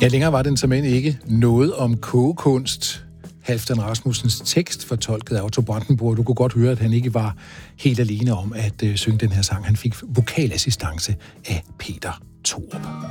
Ja, længere var den såmænd ikke. Noget om kogekunst. Halfdan Rasmussens tekst, fortolket af Otto Brandenburg. Du kunne godt høre, at han ikke var helt alene om at synge den her sang. Han fik vokalassistance af Peter Thorup.